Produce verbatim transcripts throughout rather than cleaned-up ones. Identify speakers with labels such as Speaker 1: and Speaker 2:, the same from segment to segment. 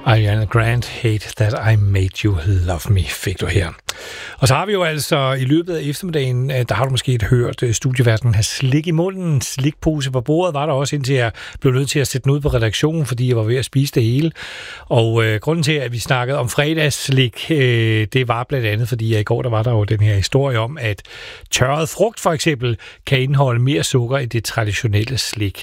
Speaker 1: Ariana Grande, Hate That I Made You Love Me, fik du her. Og så har vi jo altså i løbet af eftermiddagen, der har du måske hørt studieværten have slik i munden, slikpose på bordet, var der også indtil jeg blev nødt til at sætte den ud på redaktionen, fordi jeg var ved at spise det hele. Og øh, grunden til, at vi snakkede om fredagsslik, øh, det var blandt andet, fordi jeg i går, der var der jo den her historie om, at tørret frugt for eksempel kan indeholde mere sukker end det traditionelle slik.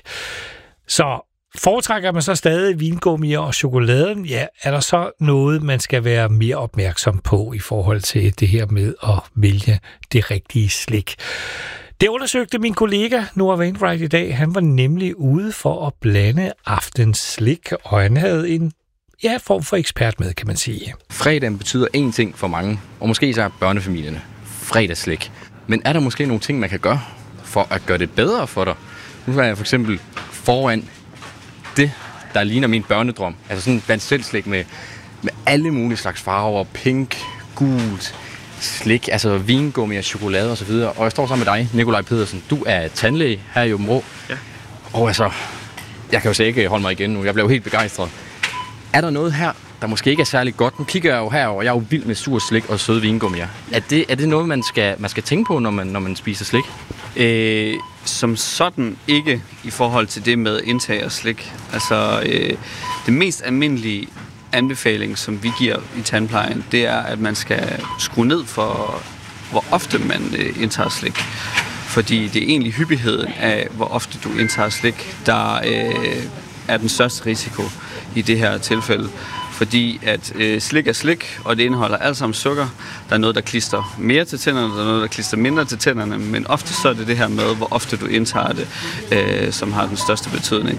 Speaker 1: Så foretrækker man så stadig vingummier og chokoladen, ja, er der så noget, man skal være mere opmærksom på i forhold til det her med at vælge det rigtige slik. Det undersøgte min kollega Noah Wainwright i dag. Han var nemlig ude for at blande aftens slik, og han havde en ja, form for ekspert med, kan man sige.
Speaker 2: Fredagen betyder én ting for mange, og måske så børnefamilierne. Fredagsslik. Men er der måske nogle ting, man kan gøre for at gøre det bedre for dig? Nu er jeg for eksempel foran det, der ligner min børnedrøm. Altså sådan en blandt selv slik med, med alle mulige slags farver. Pink, gult, slik, altså vingummi og chokolade og så videre. Og jeg står sammen med dig, Nikolaj Pedersen. Du er tandlæge her i Aabenraa. Ja. Og altså, jeg kan jo så ikke holde mig igen nu. Jeg blev helt begejstret. Er der noget her, der måske ikke er særlig godt? Nu kigger jeg jo her, og jeg er jo vild med sur slik og søde vingummier. Er det, er det noget, man skal, man skal tænke på, når man, når man spiser slik?
Speaker 3: Øh, som sådan ikke i forhold til det med indtag af slik. Altså, øh, det mest almindelige anbefaling, som vi giver i tandplejen, det er, at man skal skrue ned for, hvor ofte man øh, indtager slik. Fordi det er egentlig hyppigheden af, hvor ofte du indtager slik, der øh, er den største risiko i det her tilfælde. Fordi at øh, slik er slik, og det indeholder alt sammen sukker. Der er noget, der klister mere til tænderne, der er noget, der klister mindre til tænderne, men ofte så er det det her med, hvor ofte du indtager det, øh, som har den største betydning.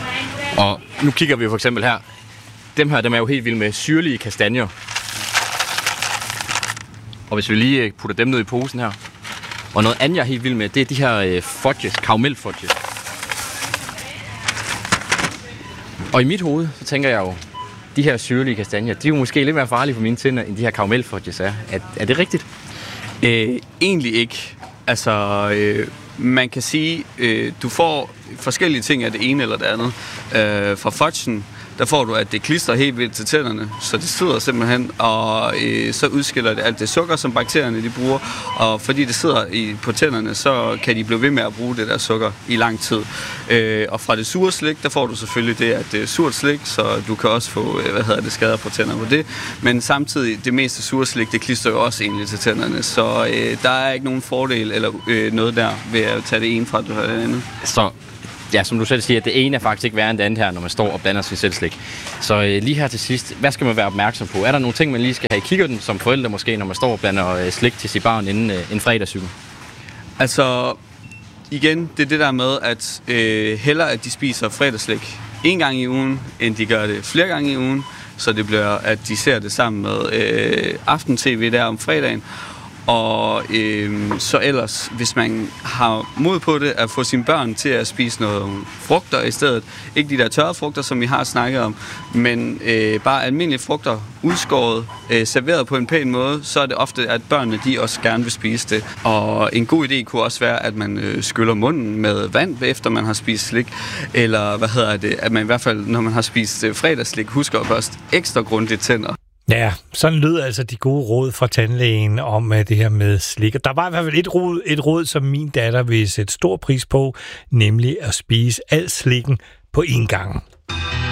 Speaker 2: Og nu kigger vi for eksempel her. Dem her, dem er jo helt vilde med syrlige kastanjer. Og hvis vi lige putter dem ned i posen her. Og noget andet, jeg er helt vild med, det er de her øh, fudges, karamel-fudges. Og i mit hoved, så tænker jeg jo, de her syrlige kastanjer, de er jo måske lidt mere farlige for mine tænder, end de her karamel-fudges er. er. Er det rigtigt?
Speaker 3: Øh, egentlig ikke. Altså, øh, man kan sige, øh, du får forskellige ting af det ene eller det andet. Øh, fra fudgen, der får du, at det klister helt vildt til tænderne, så det sidder simpelthen, og øh, så udskiller det alt det sukker, som bakterierne de bruger, og fordi det sidder i, på tænderne, så kan de blive ved med at bruge det der sukker i lang tid. Øh, og fra det sure slik, der får du selvfølgelig det, at det er surt slik, så du kan også få, hvad hedder det, skader på tænderne på det, men samtidig, det meste sure slik, det klister jo også egentlig til tænderne, så øh, der er ikke nogen fordel eller øh, noget der ved at tage det ene fra det andet.
Speaker 2: Så ja, som du selv siger, det ene er faktisk ikke værre end det andet her, når man står og blander sin selv slik. Så øh, lige her til sidst, hvad skal man være opmærksom på? Er der nogle ting, man lige skal have i kikkerten som forældre måske, når man står og blander øh, slik til sit barn inden øh, en fredagscykel?
Speaker 3: Altså, igen, det er det der med, at øh, hellere at de spiser fredagsslik en gang i ugen, end de gør det flere gange i ugen, så det bliver, at de ser det sammen med øh, aften-tv der om fredagen. Og øh, så ellers, hvis man har mod på det, at få sine børn til at spise noget frugter i stedet. Ikke de der tørre frugter, som vi har snakket om, men øh, bare almindelige frugter, udskåret, øh, serveret på en pæn måde, så er det ofte, at børnene de også gerne vil spise det. Og en god idé kunne også være, at man øh, skyller munden med vand, efter man har spist slik. Eller hvad hedder det, at man i hvert fald, når man har spist øh, fredagsslik, husker at børste ekstra grundigt tænder.
Speaker 1: Ja, sådan lød altså de gode råd fra tandlægen om uh, det her med slik. Der var i hvert fald et råd, et råd, som min datter vil sætte stor pris på, nemlig at spise al slikken på én gang.